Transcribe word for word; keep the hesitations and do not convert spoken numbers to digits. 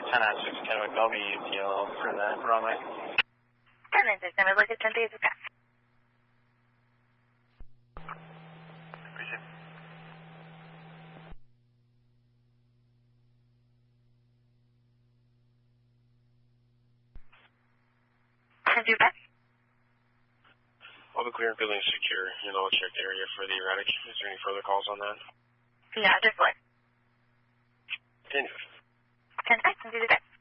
ten nine six Kennewick, I'll be U T L for that runway. ten nine six, I'm looking at ten days of pass. ten two pass. All the clear and building secure. You know, checked area for the erratic. Is there any further calls on that? No, just one. Continue. ten five, ten two pass.